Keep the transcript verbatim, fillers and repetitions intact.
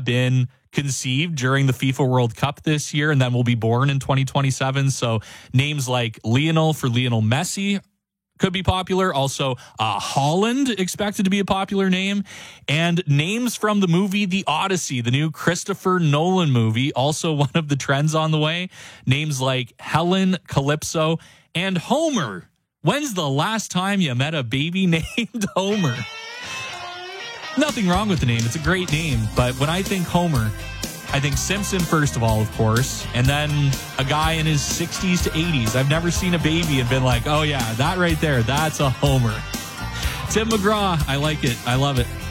been conceived during the FIFA World Cup this year and then will be born in twenty twenty-seven. So names like Lionel for Lionel Messi could be popular. Also, uh, Holland expected to be a popular name. And names from the movie The Odyssey, the new Christopher Nolan movie, also one of the trends on the way. Names like Helen, Calypso, and Homer. When's the last time you met a baby named Homer? Nothing wrong with the name. It's a great name. But when I think Homer, I think Simpson, first of all, of course, and then a guy in his sixties to eighties. I've never seen a baby and been like, oh, yeah, that right there, that's a Homer. Tim McGraw, I like it. I love it.